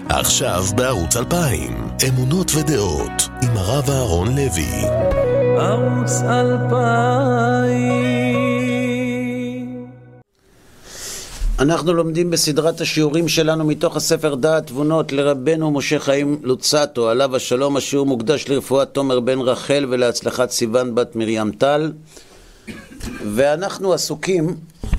עכשיו בערוץ 2000, אמונות ודעות, עם הרב אהרון לוי. ערוץ 2000. אנחנו לומדים בסדרת השיעורים שלנו מתוך הספר דעת תבונות לרבנו משה חיים לוצאטו, עליו השלום. השיעור מוקדש לרפואת תומר בן רחל ולהצלחת סיוון בת מרים טל, ואנחנו עסוקים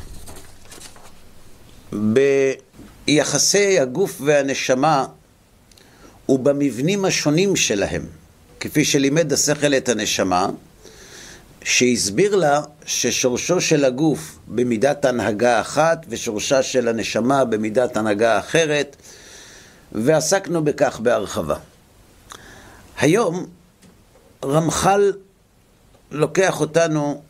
ביחסי הגוף והנשמה ובמבנים השונים שלהם, כפי שלימד השכל את הנשמה, שהסביר לה ששורשו של הגוף במידת הנהגה אחת ושורשה של הנשמה במידת הנהגה אחרת, ועסקנו בכך בהרחבה. היום רמח"ל לוקח אותנו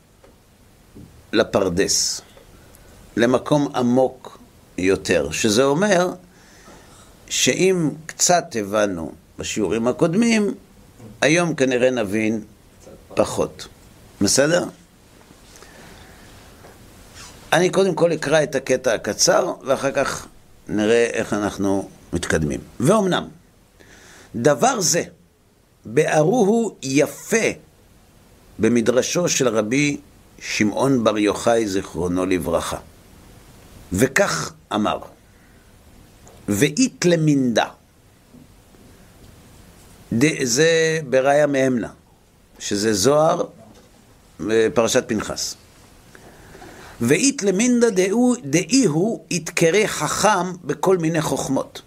לפרדס, למקום עמוק יותר, שזה אומר שאם קצת הבנו בשיעורים הקודמים, היום כנראה נבין פחות. בסדר? אני קודם כל אקרא את הקטע הקצר, ואחר כך נראה איך אנחנו מתקדמים. ואומנם, דבר זה בארוהו יפה במדרשו של רבי שמעון בר יוחאי זיכרונו לברכה. וכך אמר, ואית למינדה, זה בראיה מהמנה, שזה זוהר בפרשת פנחס. ואית למינדה דאי הוא יתקרא חכם בכל מיני חוכמות.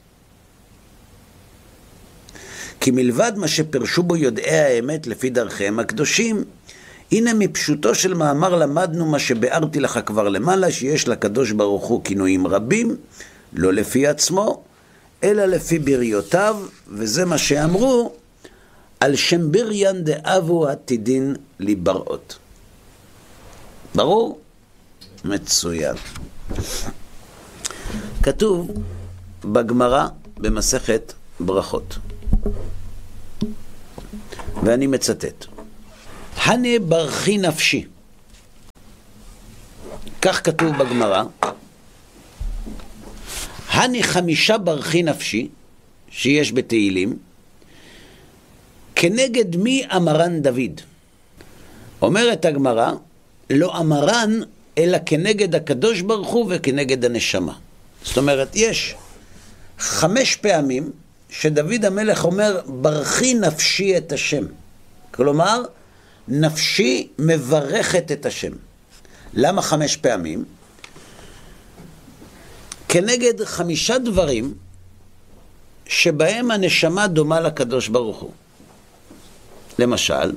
כי מלבד מה שפרשו בו יודעי האמת לפי דרכיהם הקדושים, הנה מפשוטו של מאמר למדנו מה שבארתי לך כבר למעלה, שיש לקדוש ברוך הוא כינויים רבים, לא לפי עצמו, אלא לפי בריותיו, וזה מה שאמרו, על שם בריין דאבו עתידין ליבראות. ברור? מצוין. כתוב בגמרא במסכת ברכות, ואני מצטט, הנה ברכי נפשי. כך כתוב בגמרא, הנה 5 ברכי נפשי שיש בתהילים, כנגד מי אמרן דוד. אומרת הגמרא, לא אמרן אלא כנגד הקדוש ברוך הוא וכנגד הנשמה. זאת אומרת, יש 5 פעמים שדוד המלך אומר, ברכי נפשי את השם. כלומר, נפשי מברכת את השם. למה 5 פעמים? כנגד 5 דברים שבהם הנשמה דומה לקדוש ברוך הוא. למשל,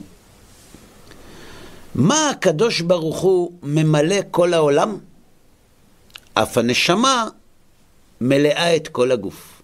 מה הקדוש ברוך הוא ממלא כל העולם? אף הנשמה מלאה את כל הגוף.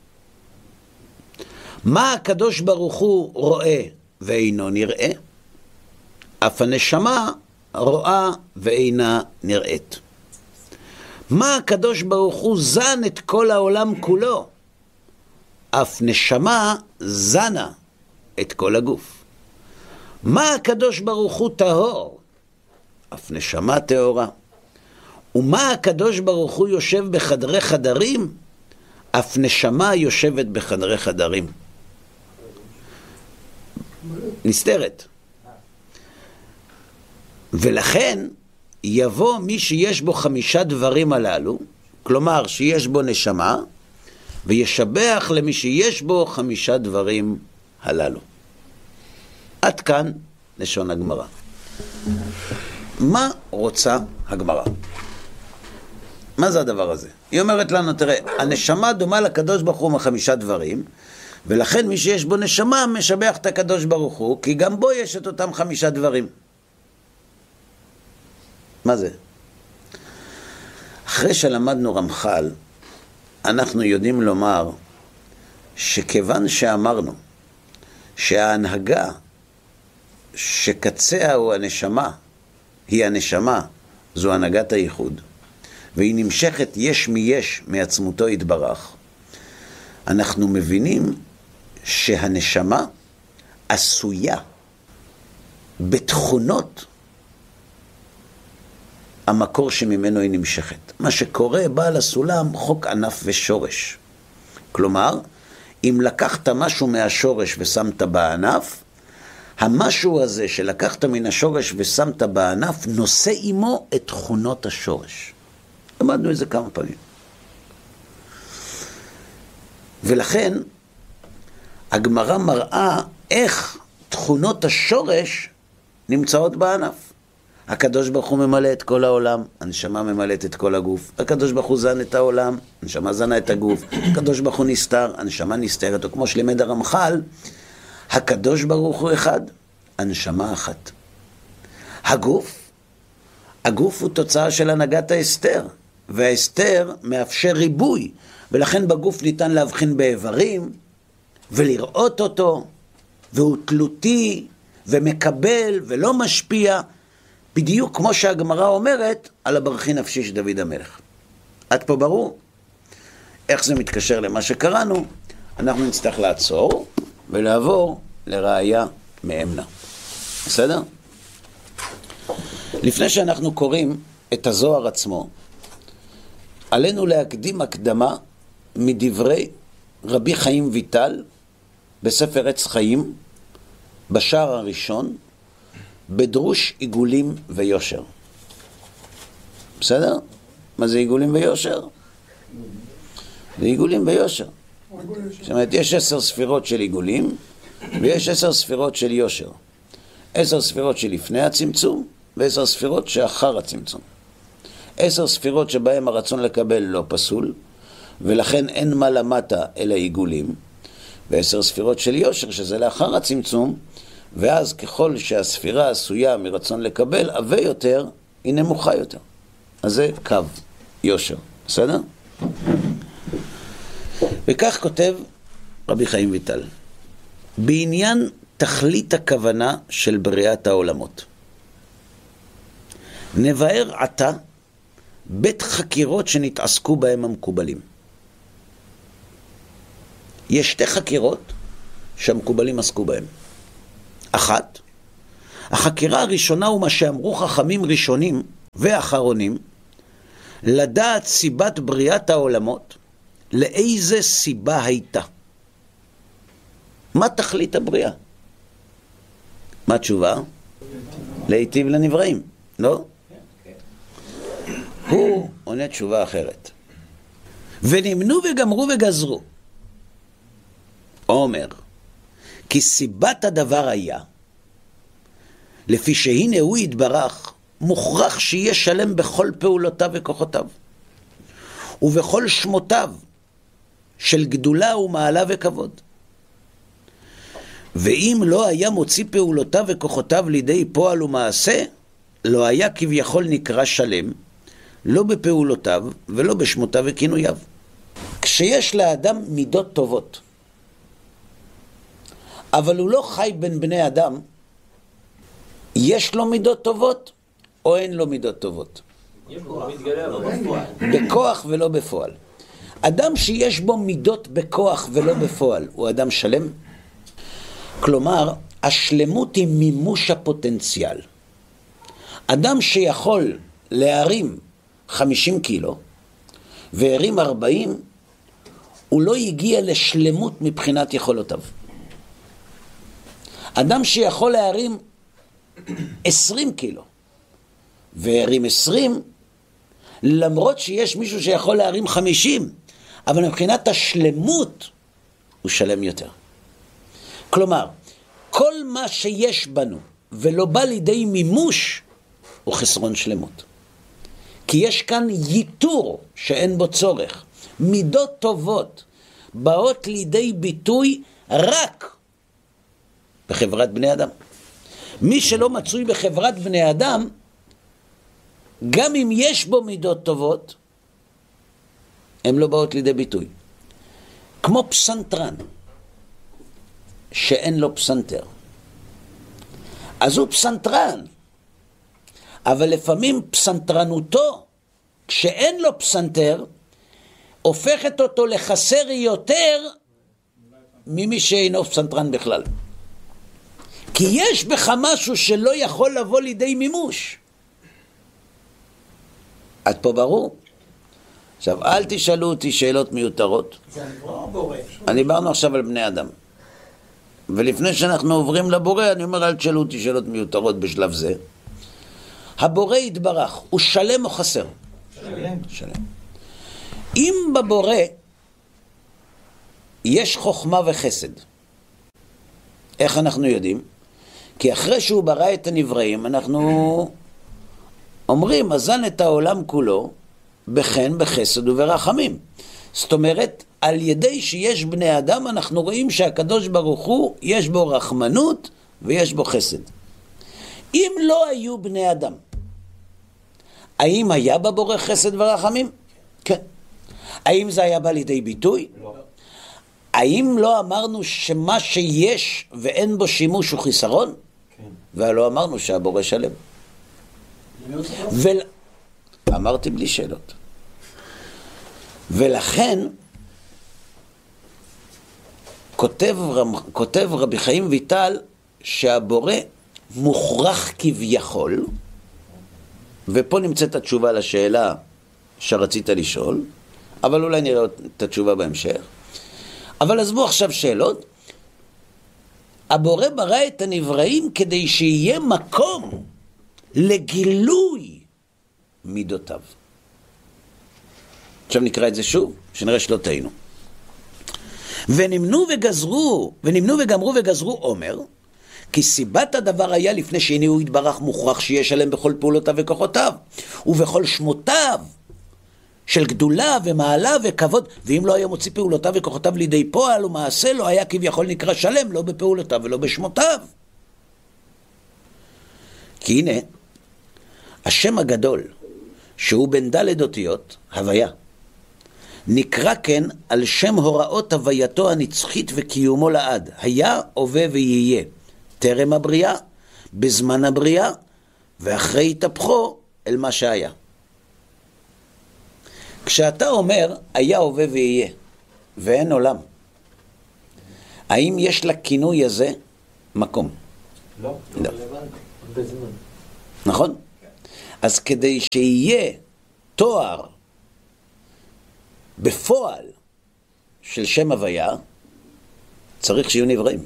מה הקדוש ברוך הוא רואה ואינו נראה? אף הנשמה רואה ואינה נראית. מה הקדוש ברוך הוא זן את כל העולם כולו? אף נשמה זנה את כל הגוף. מה הקדוש ברוך הוא טהור? אף נשמה טהורה. ומה הקדוש ברוך הוא יושב בחדרי חדרים? אף נשמה יושבת בחדרי חדרים. נסתרת. ולכן יבוא מי שיש בו 5 דברים הללו, כלומר שיש בו נשמה, וישבח למי שיש בו 5 דברים הללו. עד כאן לשון הגמרא. מה רוצה הגמרא? מה זה הדבר הזה? היא אומרת לנו, תראה, הנשמה דומה לקדוש ברוך הוא 5 דברים, ולכן מי שיש בו נשמה משבח את הקדוש ברוך הוא, כי גם בו יש את אותם 5 דברים. מה זה? אחרי שלמדנו רמח"ל, אנחנו יודעים לומר שכיוון שאמרנו שההנהגה שקציה הוא הנשמה, היא הנשמה, זו הנהגת הייחוד, והיא נמשכת יש מיש מעצמותו יתברך, אנחנו מבינים שהנשמה עשויה בתכונות המקור שממנו היא נמשכת. מה שקורה בעל הסולם חוק ענף ושורש. כלומר, אם לקחת משהו מהשורש ושמת בענף, המשהו הזה שלקחת מן השורש ושמת בענף, נושא עמו את תכונות השורש. למדנו את זה כמה פעמים. ולכן, הגמרא מראה איך תכונות השורש נמצאות בענף. הקדוש ברוך הוא ממלא את כל העולם, הנשמה ממלאת את כל הגוף. הקדוש ברוך הוא זן את העולם, הנשמה זנה את הגוף. הקדוש ברוך הוא נסתר, הנשמה נסתרת. או כמו שלימד הרמח"ל, הקדוש ברוך הוא אחד, הנשמה אחת. הגוף הוא תוצאה של הנהגת ההסתר, וההסתר מאפשר ריבוי, ולכן בגוף ניתן להבחין באיברים, ולראות אותו, והוא תלותי, ומקבל, ולא משפיע, בדיוק כמו שהגמרא אומרת על הברכי נפשי של דוד המלך. עד פה ברור? איך זה מתקשר למה שקראנו? אנחנו נצטרך לעצור ולעבור לראיה מאמנה. בסדר? לפני שאנחנו קוראים את הזוהר עצמו, עלינו להקדים הקדמה מדברי רבי חיים ויטל בספר עץ חיים, בשער הראשון, בדרוש עיגולים ויושר. בסדר? מה זה עיגולים ויושר? זה עיגולים ויושר. זאת אומרת, יש 10 ספירות של עיגולים, ויש 10 ספירות של יושר. 10 ספירות שלפני הצמצום, ו10 ספירות שאחר הצמצום. 10 ספירות שבהם הרצון לקבל לא פסול, ולכן אין מה למטה אל העיגולים, ו10 ספירות של יושר, שזה לאחר הצמצום, ואז ככל שהספירה עשויה מרצון לקבל, עבה יותר, היא נמוכה יותר. אז זה קו יושר. בסדר? וכך כותב רבי חיים ויטל. בעניין תכלית הכוונה של בריאת העולמות. נבאר עתה בית חקירות שנתעסקו בהם המקובלים. יש 2 חקירות שהמקובלים עסקו בהם. אחת, החקירה הראשונה הוא מה שאמרו חכמים ראשונים ואחרונים, לדעת סיבת בריאת העולמות, לאיזה סיבה הייתה. מה תכלית הבריאה? מה התשובה? להיטיב לנבראים, לא? הוא עונה תשובה אחרת. ונמנו וגמרו וגזרו. אומר, כי סיבת הדבר היה, לפי שהנה הוא יתברך, מוכרח שיהיה שלם בכל פעולותיו וכוחותיו, ובכל שמותיו של גדולה ומעלה וכבוד. ואם לא היה מוציא פעולותיו וכוחותיו לידי פועל ומעשה, לא היה כביכול נקרא שלם, לא בפעולותיו ולא בשמותיו וכינוייו. כשיש לאדם מידות טובות, אבל הוא לא חי בין בני אדם, יש לו מידות טובות או אין לו מידות טובות? בכוח ולא בפועל. אדם שיש בו מידות בכוח ולא בפועל, הוא אדם שלם? כלומר, השלמות היא מימוש הפוטנציאל. אדם שיכול להרים 50 קילו והרים 40, הוא לא הגיע לשלמות מבחינת יכולותיו. אדם שיכול להרים 20 קילו והרים 20, למרות שיש מישהו שיכול להרים 50, אבל מבחינת השלמות הוא שלם יותר. כלומר, כל מה שיש בנו ולא בא לידי מימוש הוא חסרון שלמות. כי יש כאן ייתור שאין בו צורך. מידות טובות באות לידי ביטוי רק בחברת בני אדם. מי שלא מצוי בחברת בני אדם, גם אם יש בו מידות טובות, הן לא באות לידי ביטוי. כמו פסנתרן, שאין לו פסנתר. אז הוא פסנתרן, אבל לפעמים פסנתרנותו, כשאין לו פסנתר, הופכת אותו לחסר יותר ממי שאינו פסנתרן בכלל. כי יש בך משהו שלא יכול לבוא לידי מימוש. עד פה ברור? עכשיו, אל תשאלו אותי שאלות מיותרות. אני דיברנו עכשיו על בני אדם. ולפני שאנחנו עוברים לבורא, אני אומר, אל תשאלו אותי שאלות מיותרות בשלב זה. הבורא יתברך, הוא שלם או חסר? שלם. אם בבורא יש חוכמה וחסד, איך אנחנו יודעים? כי אחרי שהוא ברא את הנבראים, אנחנו אומרים, אזן את העולם כולו בחן, בחסד וברחמים. זאת אומרת, על ידי שיש בני אדם, אנחנו רואים שהקדוש ברוך הוא, יש בו רחמנות ויש בו חסד. אם לא היו בני אדם, האם היה בבורא חסד ורחמים? כן. האם זה היה בא לידי ביטוי? לא. האם לא אמרנו שמה שיש ואין בו שימוש הוא חיסרון? כן. ולא אמרנו שהבורא שלם. אמרתי בלי שאלות. ולכן כותב רבי חיים ויטל שהבורא מוכרח כביכול, ופה נמצאת התשובה לשאלה שרצית לשאול, אבל אולי נראה את התשובה בהמשך. אבל עזבו עכשיו שאלות. הבורא ברא את הנבראים כדי שיהיה מקום לגילוי מידותיו. עכשיו נקרא את זה שוב, שנראה שלא טעינו. ונמנו וגמרו וגזרו אומר, כי סיבת הדבר היה לפני שהנה יתברך מוכרח שיש שלם בכל פעולותיו וכוחותיו, ובכל שמותיו של גדולה ומעלה וכבוד, ואם לא היה מוציא פעולותיו וכוחותיו לידי פועל ומעשה, לא היה כביכול נקרא שלם, לא בפעולותיו ולא בשמותיו. כי הנה, השם הגדול, שהוא בן ד' אותיות, הוויה, נקרא כן על שם הוראות הווייתו הנצחית וקיומו לעד, היה, הווה ויהיה, טרם הבריאה, בזמן הבריאה, ואחרי התהפכו אל מה שהיה. כשאתה אומר, היה, הווה ויהיה, ואין עולם, האם יש לכינוי הזה מקום? לא, לא. בזמן. נכון? אז כדי שיהיה תואר בפועל של שם הוויה, צריך שיהיו נבראים.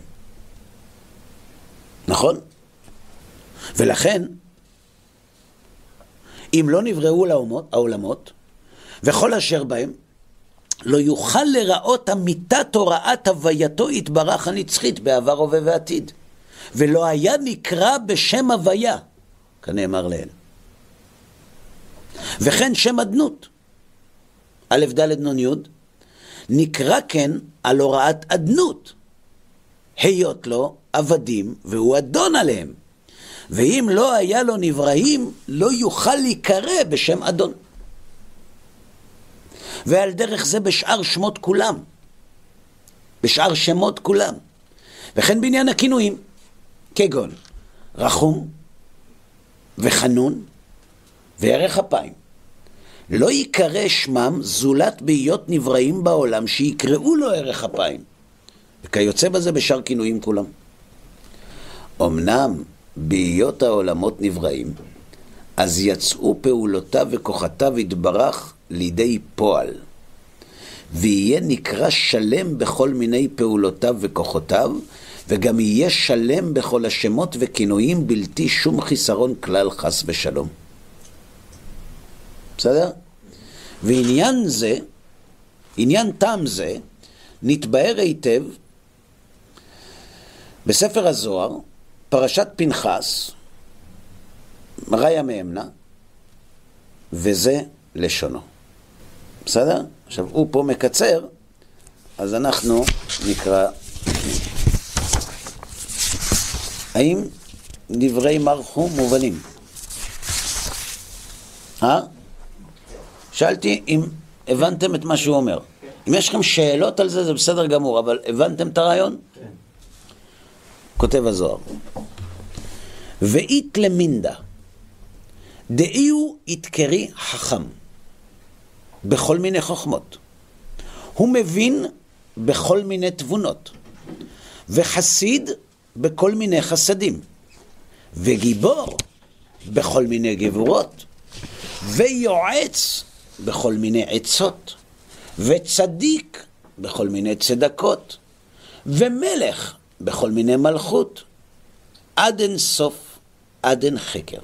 נכון? ולכן, אם לא נבראו העולמות, וכל אשר בהם, לא יוכל לראות אמיתת הוראת הווייתו יתברך הנצחית בעבר הווה ועתיד. ולא היה נקרא בשם הוויה, כנאמר לאל. וכן שם אדנות, א' ד' נ' י', נקרא כן על הוראת אדנות, היות לו עבדים והוא אדון עליהם. ואם לא היה לו נבראים, לא יוכל להיקרא בשם אדון. ועל דרך זה בשאר שמות כולם, בשאר שמות כולם. וכן בעניין הכינויים, כגון רחום וחנון וערך אפיים, לא יקרא שמם זולת בהיות נבראים בעולם שיקראו לו ערך אפיים, וכיוצא בזה בשאר כינויים כולם. אמנם בהיות העולמות נבראים, אז יצאו פעולותיו וכוחותיו יתברך לידי פועל, ויהיה נקרא שלם בכל מיני פעולותיו וכוחותיו, וגם יהיה שלם בכל השמות וכינויים בלתי שום חיסרון כלל חס ושלום. בסדר? ועניין זה, עניין תם זה, נתבהר היטב בספר הזוהר, פרשת פנחס, ראיה מאמנה, וזה לשונו. בסדר? עכשיו הוא פה מקצר, אז אנחנו נקרא. האם דברי מרחום מובנים? שאלתי אם הבנתם את מה שהוא אומר. אם יש לכם שאלות על זה, זה בסדר גמור, אבל הבנתם את הרעיון? כן. כותב הזוהר. ואית למינדה, דאיהו יתקרי חכם, בכל מיני חוכמות. הוא מבין בכל מיני תבונות, וחסיד בכל מיני חסדים, וגיבור בכל מיני גבורות, ויועץ בכל מיני עצות, וצדיק בכל מיני צדקות, ומלך בכל מיני מלכות, עד אין סוף, עד אין חקר.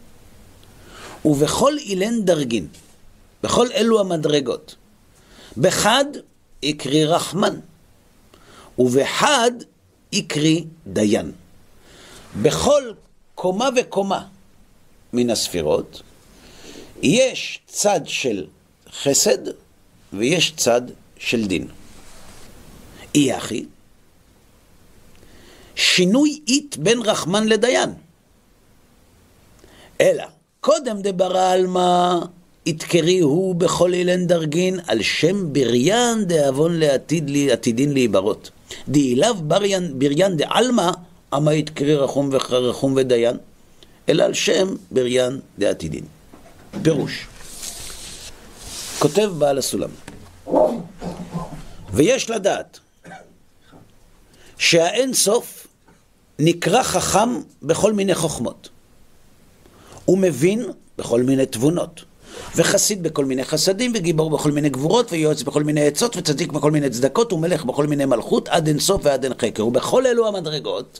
ובכל אילן דרגין, בכל אלו המדרגות, בחד יקרי רחמן, ובחד יקרי דיין. בכל קומה וקומה מן הספירות, יש צד של חסד, ויש צד של דין. אי אחי, שינוי אית בין רחמן לדיין. אלא, קודם דברה על מה יתקרי הוא בכל אילן דרגין, על שם בריין דאבון לעתידין להיברות. דאיליו בריין דעלמה, אמה יתקרי רחום ודיין, אלא על שם בריין דעתידין. פירוש. כותב בעל הסולם. ויש לדעת שהאין סוף נקרא חכם בכל מיני חוכמות, ומבין בכל מיני תבונות, וחסיד בכל מיני חסדים, וגיבור בכל מיני גבורות, ויועץ בכל מיני עצות, וצדיק בכל מיני צדקות, ומלך בכל מיני מלכות, עד אין סוף ועד אין חקר. ובכל אלו המדרגות,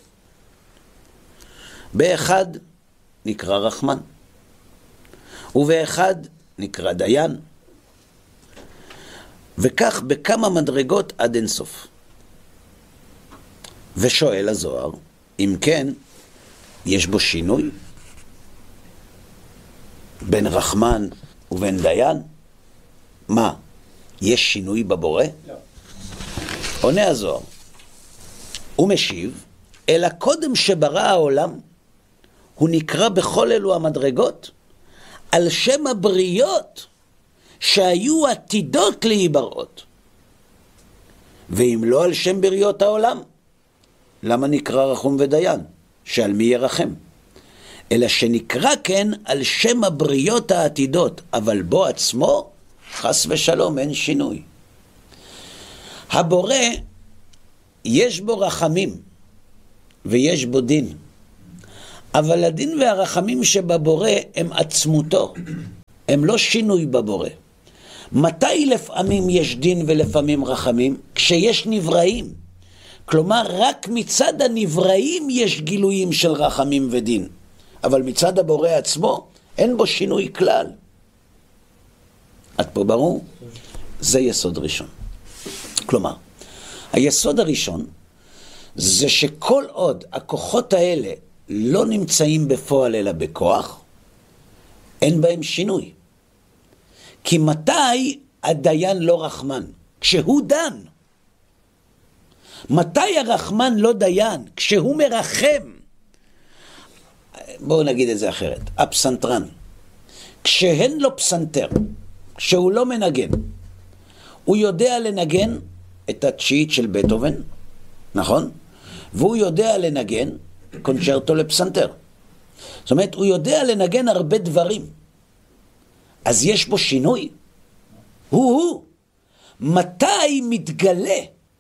באחד נקרא רחמן, ובאחד נקרא דיין, וכך בכמה מדרגות עד אין סוף. ושואל הזוהר, אם כן, יש בו שינוי בין רחמן ובין דיין? מה? יש שינוי בבורא? לא. עונה הזוהר, הוא משיב, אלא קודם שברא העולם, הוא נקרא בכל אלו המדרגות, על שם הבריות שהיו עתידות להיבראות. ואם לא על שם בריות העולם, למה נקרא רחום ודיין? שעל מי ירחם? אלא שנקרא כן על שם הבריות העתידות, אבל בו עצמו, חס ושלום, אין שינוי. הבורא, יש בו רחמים, ויש בו דין. אבל הדין והרחמים שבבורא הם עצמותו, הם לא שינוי בבורא. מתי לפעמים יש דין ולפעמים רחמים? כשיש נבראים. כלומר, רק מצד הנבראים יש גילויים של רחמים ודין. אבל מצד הבורא עצמו, אין בו שינוי כלל. עד פה ברור? זה יסוד ראשון. כלומר, היסוד הראשון, זה שכל עוד הכוחות האלה לא נמצאים בפועל אלא בכוח, אין בהם שינוי. כי מתי הדיין לא רחמן? כשהוא דן. מתי הרחמן לא דיין? כשהוא מרחם. בואו נגיד את זה אחרת. הפסנתרן. כשהן לו פסנתר, כשהוא לא מנגן, הוא יודע לנגן את התשיעית של בטהובן, נכון? והוא יודע לנגן קונצ'רטו לפסנתר. זאת אומרת, הוא יודע לנגן הרבה דברים. אז יש בו שינוי. הוא. מתי מתגלה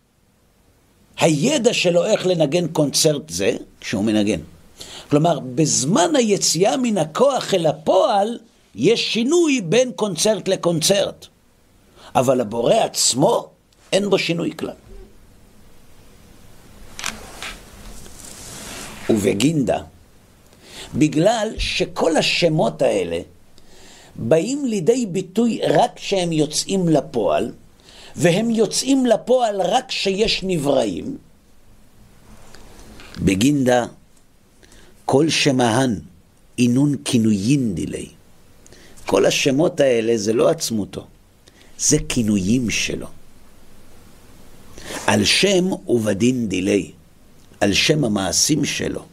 הידע שלו איך לנגן קונצרט זה? כשהוא מנגן. כלומר, בזמן היציאה מן הכוח אל הפועל, יש שינוי בין קונצרט לקונצרט. אבל הבורא עצמו, אין בו שינוי כלל. ובגינדה, בגלל שכל השמות האלה באים לידי ביטוי רק כשהם יוצאים לפועל, והם יוצאים לפועל רק כשיש נבראים, בגינדה כל שמהן אינון כינויים דילי. כל השמות האלה זה לא עצמותו, זה כינויים שלו. על שם ובדין דילי, על שם המעשים שלו.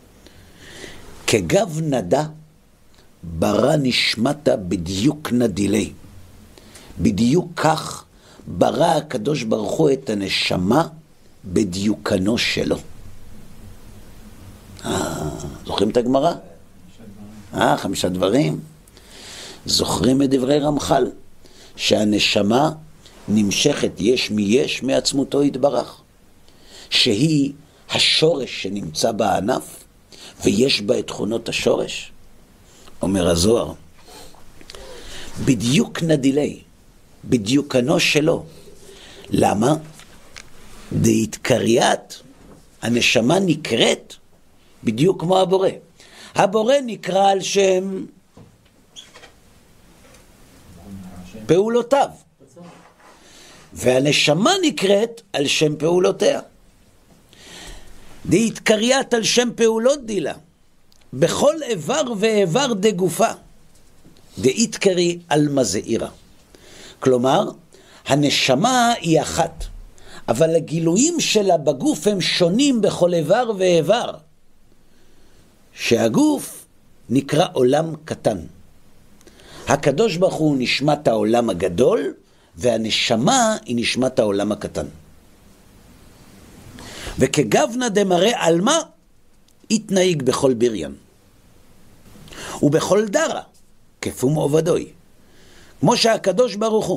כגב נדה ברא נשמתה בדיוק נדילי. בדיוק כך ברא הקדוש ברוך הוא את הנשמה בדיוקנו שלו. זוכרים את הגמרא? 5 דברים. זוכרים את דברי רמח"ל, שהנשמה נמשכת יש מיש מעצמותו יתברך, שהיא השורש שנמצא בענף, ויש בה את תכונות השורש. אומר הזוהר, בדיוק נדילי, בדיוקנו שלו. למה? דהתקריית, הנשמה נקראת בדיוק כמו הבורא. הבורא נקרא על שם פעולותיו, והנשמה נקראת על שם פעולותיה. דהתקריית על שם פעולות דילה, בכל איבר ואיבר דגופה, דהתקרי על מזעירה. כלומר, הנשמה היא אחת, אבל הגילויים שלה בגוף הם שונים בכל איבר ואיבר. שהגוף נקרא עולם קטן. הקדוש ברוך הוא נשמת העולם הגדול, והנשמה היא נשמת העולם הקטן. וכגוונה דמראה עלמא, התנהיג בכל בריין. ובכל דרה, כפום עובדוי. כמו שהקדוש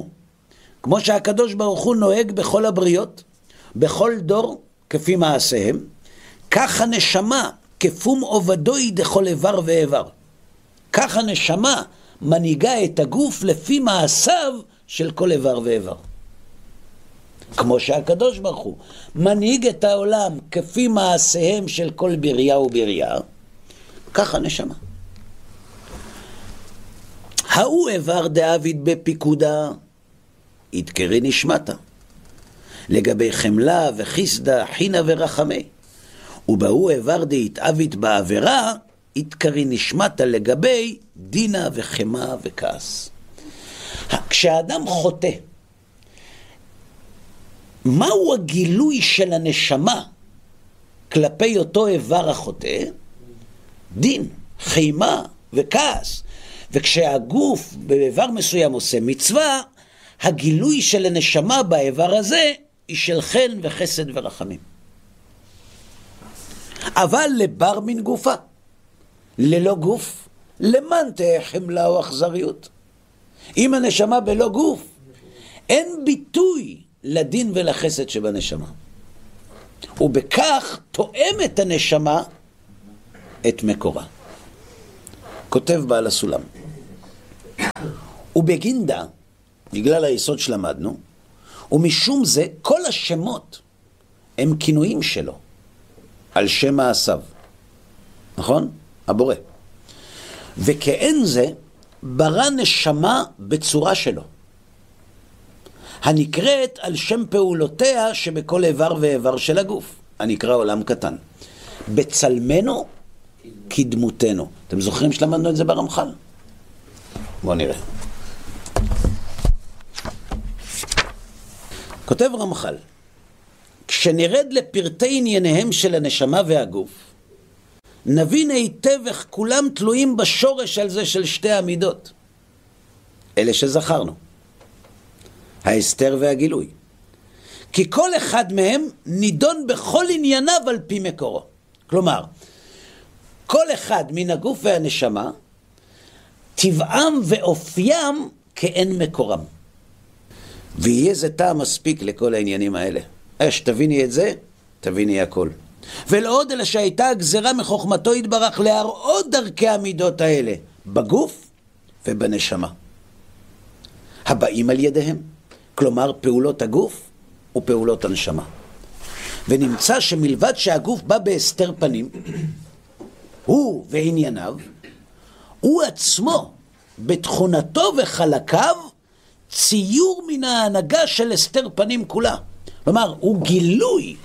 ברוך הוא נוהג בכל הבריות, בכל דור, כפי מעשיהם, כך הנשמה, כפום עובדוי דכל איבר ואיבר. כך הנשמה מנהיגה את הגוף לפי מעשיו של כל איבר ואיבר. כמו שהקדוש ברוך הוא מנהיג את העולם כפי מעשיהם של כל בריה ובריה, כך הנשמה. האו איבר דאביד בפיקודה, יתקרי נשמתה, לגבי חמלה וחיסדה, חינה ורחמי. ובאו איבר דהתאבית בעבירה, יתקרי נשמתה לגבי דינה וחמה וכעס. כשאדם חוטא, מהו הגילוי של הנשמה כלפי אותו איבר החוטא? דין, חימה וכעס. וכשהגוף באיבר מסוים עושה מצווה, הגילוי של הנשמה באיבר הזה היא של חן וחסד ורחמים. אבל לבר מן גופה, ללא גוף, למען תהיה חמלה או אכזריות. אם הנשמה בלא גוף, אין ביטוי לדין ולחסד שבנשמה. ובכך תואמת הנשמה את מקורה. כותב בעל הסולם. ובגינדה, בגלל היסוד שלמדנו, ומשום זה כל השמות הם כינויים שלו, על שם מעשיו. נכון? הבורא. וכאין זה, ברא נשמה בצורה שלו, הנקראת על שם פעולותיה שבכל איבר ואיבר של הגוף, הנקרא עולם קטן. בצלמנו כדמותנו. אתם זוכרים שלמדנו את זה ברמח"ל? בואו נראה. כותב רמח"ל, כשנרד לפרטי ענייניהם של הנשמה והגוף, נבין היטב איך כולם תלויים בשורש על זה של שתי המידות, אלה שזכרנו, ההסתר והגילוי. כי כל אחד מהם נידון בכל ענייניו על פי מקורו. כלומר, כל אחד מן הגוף והנשמה, טבעם ואופיים כאין מקורם. ויהיה זה טעם מספיק לכל העניינים האלה. שתביני את זה, תביני הכל. ולעוד אלא שהייתה הגזרה מחוכמתו יתברך להראות דרכי המידות האלה, בגוף ובנשמה, הבאים על ידיהם. כלומר, פעולות הגוף ופעולות הנשמה. ונמצא שמלבד שהגוף בא בהסתר פנים, הוא וענייניו, הוא עצמו, בתכונתו וחלקיו, ציור מן ההנהגה של הסתר פנים כולה. כלומר, הוא גילוי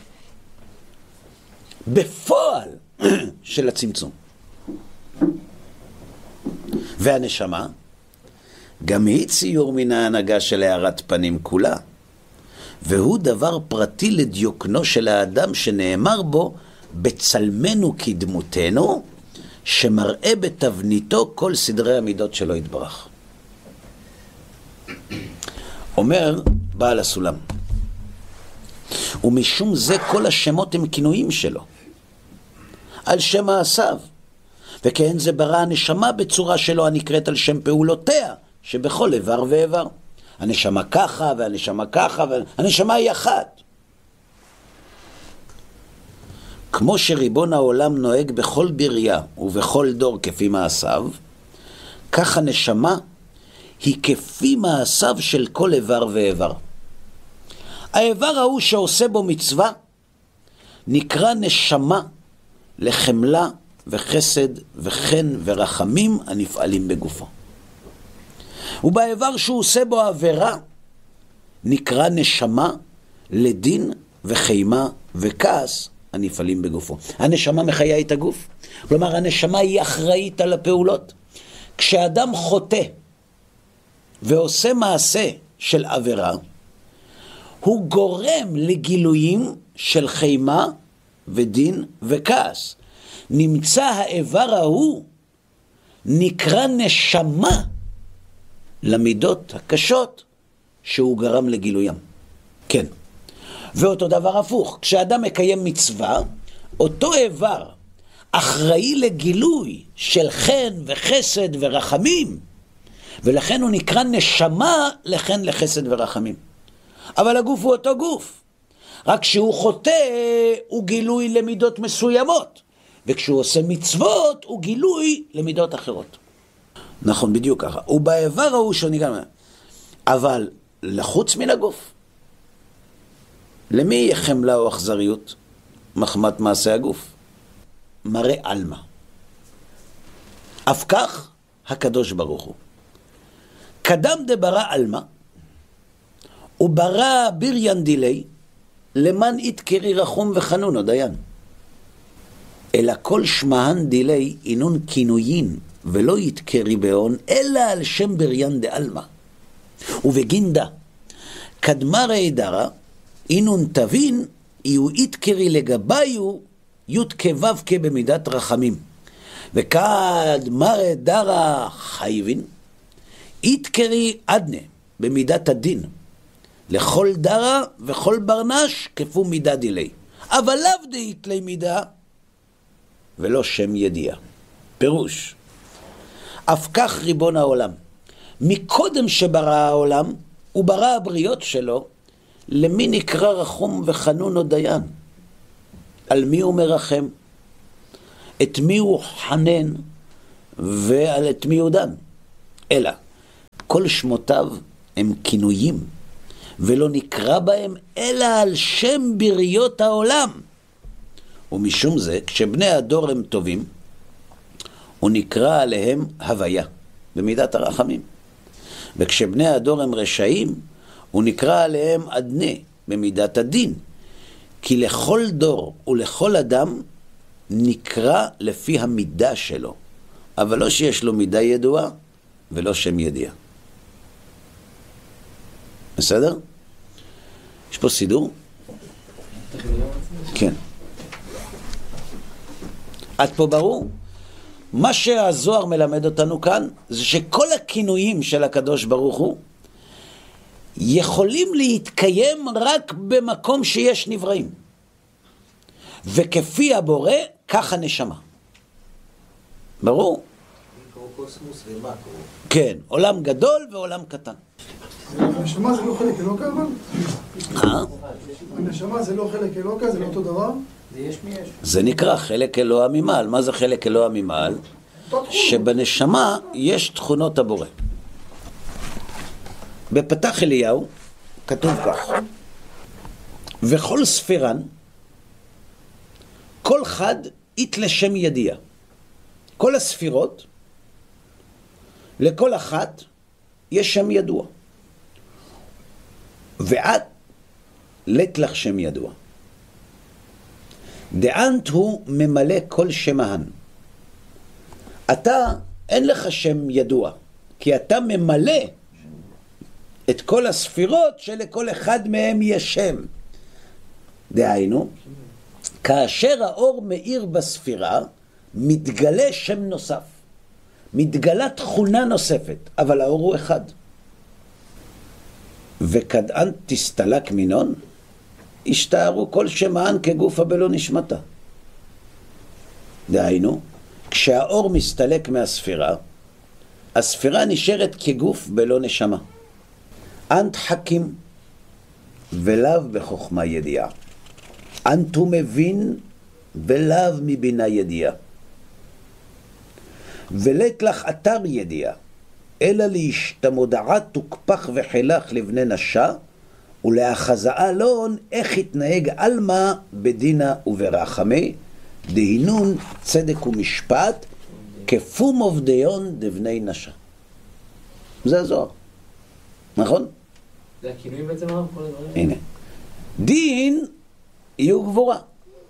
בפועל של הצמצום. והנשמה, גם היא ציור מן ההנהגה של הארת פנים כולה. והוא דבר פרטי לדיוקנו של האדם שנאמר בו, בצלמנו כדמותנו, שמראה בתבניתו כל סדרי המידות שלו יתברך. אומר בעל הסולם, ומשום זה כל השמות הם כינויים שלו, על שם מעשיו, וכן זה ברא הנשמה בצורה שלו הנקראת על שם פעולותיה, שבכל איבר ואיבר. הנשמה ככה והנשמה ככה, והנשמה היא אחת. כמו שריבון העולם נוהג בכל בריה ובכל דור כפי מעשיו, כך הנשמה היא כפי מעשיו של כל איבר ואיבר. האיבר ההוא שעושה בו מצווה נקרא נשמה לחמלה וחסד וחן ורחמים הנפעלים בגופו. ובאיבר שהוא עושה בו עבירה נקרא נשמה לדין וחימה וכעס הנפעלים בגופו. הנשמה מחיה את הגוף. כלומר, הנשמה היא אחראית על הפעולות. כשאדם חוטא ועושה מעשה של עבירה, הוא גורם לגילויים של חימה ודין וכעס. נמצא האיבר ההוא נקרא נשמה למידות הקשות שהוא גרם לגילוים. כן. ואותו דבר הפוך, כשאדם מקיים מצווה, אותו איבר אחראי לגילוי של חן וחסד ורחמים, ולכן הוא נקרא נשמה לחן לחסד ורחמים. אבל הגוף הוא אותו גוף, רק שהוא חוטא הוא גילוי למידות מסוימות, וכשהוא עושה מצוות הוא גילוי למידות אחרות. נכון, בדיוק ככה. הוא באיבר ההוא שנקרא, אבל לחוץ מן הגוף. למי יהיה חמלה או אכזריות? מחמת מעשה הגוף. מראה אלמה. אף כך הקדוש ברוך הוא. קדם דברא אלמה, וברא ביריין דילי, למען יתקרי רחום וחנון או דיין. אלא כל שמהן דילי אינון כינויין, ולא יתקרי בהון, אלא על שם ביריין דאלמה. ובגינדה, קדמה ראי דרה, אינון תבין, יהיו יתקרי לגביו, יותקבבקה במידת רחמים. וקדמה ראי דרה חייבין, יתקרי עדנה במידת הדין. לכל דרה וכל ברנש כפו מידה דילי. אבל לאו דאיתלי מידה, ולא שם ידיעה. פירוש, אף כך ריבון העולם. מקודם שברא העולם, הוא ברא הבריות שלו, למי נקרא רחום וחנון או דיין? על מי הוא מרחם? את מי הוא חנן? ועל את מי הוא דן? אלא, כל שמותיו הם כינויים, ולא נקרא בהם אלא על שם בריות העולם. ומשום זה, כשבני הדור הם טובים, הוא נקרא עליהם הוויה, במידת הרחמים. וכשבני הדור הם רשעים, הוא נקרא עליהם עדנה, במידת הדין. כי לכל דור ולכל אדם נקרא לפי המידה שלו, אבל לא שיש לו מידה ידועה ולא שם ידיעה. בסדר? יש פה סידור? כן. עד פה ברור? מה שהזוהר מלמד אותנו כאן, זה שכל הכינויים של הקדוש ברוך הוא, יכולים להתקיים רק במקום שיש נבראים. וכפי הבורא, כך הנשמה. ברור? קוסמוס ומקרו. כן, עולם גדול ועולם קטן. הנשמה זה לא חלק אלוקה, אבל? הנשמה זה לא חלק אלוקה, זה לא אותו דבר? זה יש מי יש. זה נקרא חלק אלוה ממעל. מה זה חלק אלוה ממעל? שבנשמה יש תכונות הבורא. בפתח אליהו כתוב כך: וכל ספירן, כל חד ית לשם ידיעה. כל הספירות, לכל אחת יש שם ידוע. ואת לת לך שם ידוע. דאנט הוא ממלא כל שמהן. אתה אין לך שם ידוע, כי אתה ממלא את כל הספירות שלכל אחד מהם יש שם. דהיינו, כאשר האור מאיר בספירה, מתגלה שם נוסף. מתגלה תכונה נוספת, אבל האור הוא אחד. וכדאן תסתלק מינון, השתארו כל שמען כגופה בלא נשמתה. דהיינו, כשהאור מסתלק מהספירה, הספירה נשארת כגוף בלא נשמה. אנט חכים ולאו בחוכמה ידיעה. אנט הוא מבין ולאו מבינה ידיעה. ולת לך אתר ידיעה. אלא להשתמודעה תוקפח וחילך לבני נשה, ולהחזאה לון איך התנהג אלמה בדינה וברחמי, דהינון צדק ומשפט, כפום עובדיון דבני נשה. זה הזוהר, נכון? זה הכינוי בעצם הרב כל הדברים? הנה. דין יהיו גבורה.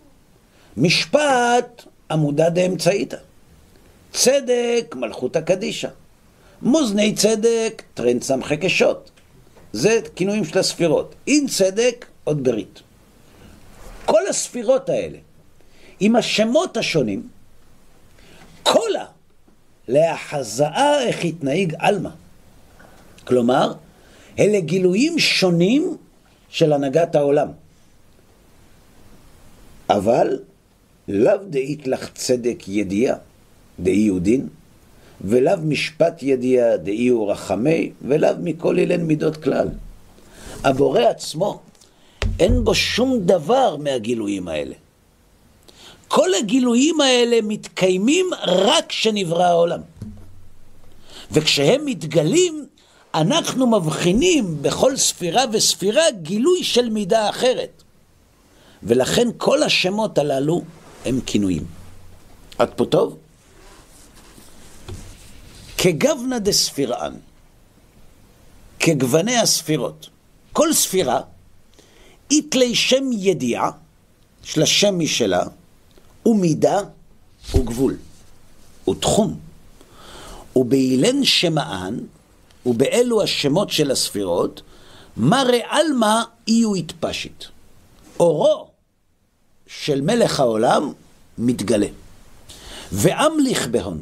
משפט עמודה דאמצעיתא. צדק מלכות הקדישה. מוזני צדק טרן סמכי קשות. זה כינויים של הספירות. אין צדק עוד ברית. כל הספירות האלה עם השמות השונים, קולה להחזאה איך התנהג אלמה. כלומר, אלה גילויים שונים של הנהגת העולם. אבל לאו דאית לך צדק ידיעה, דאי יהודין, ולאו משפט ידיעה, דאי הוא רחמי, ולאו מכל אילן מידות כלל. הבורא עצמו, אין בו שום דבר מהגילויים האלה. כל הגילויים האלה מתקיימים רק כשנברא העולם. וכשהם מתגלים, אנחנו מבחינים בכל ספירה וספירה גילוי של מידה אחרת. ולכן כל השמות הללו הם כינויים. עד פה טוב? כגוונה דספירן, כגווני הספירות. כל ספירה, יתלי שם ידיעה, של השם משלה, ומידה וגבול, ותחום. ובאילן שמען, ובאלו השמות של הספירות, מראה אלמה אי הוא התפשט. אורו של מלך העולם מתגלה. ואמליך בהון.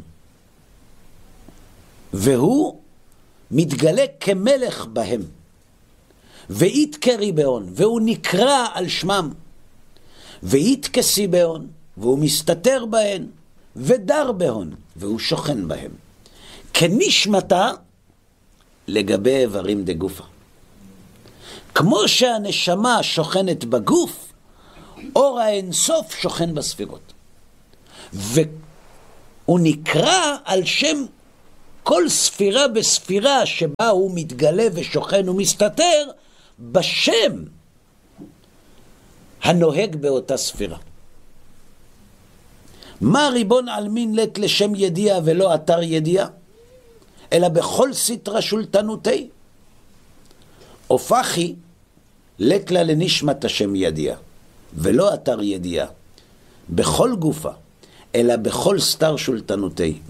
והוא מתגלה כמלך בהם. ויתקרי בהון, והוא נקרא על שמם. ויתכסי בהון, והוא מסתתר בהן. ודר בהון, והוא שוכן בהם. כנשמתה לגבי איברים דגופה. כמו שהנשמה שוכנת בגוף, אור האינסוף שוכן בספירות. והוא נקרא על שם כל ספירה בספירה שבה הוא מתגלה ושוכן ומסתתר, בשם הנוהג באותה ספירה. מה ריבון עלמין לת לשם ידיעה ולא אתר ידיעה? אלא בכל סתרה שולטנותי. הופכי לת לה לנשמת השם ידיעה, ולא אתר ידיעה, בכל גופה, אלא בכל סתר שולטנותי.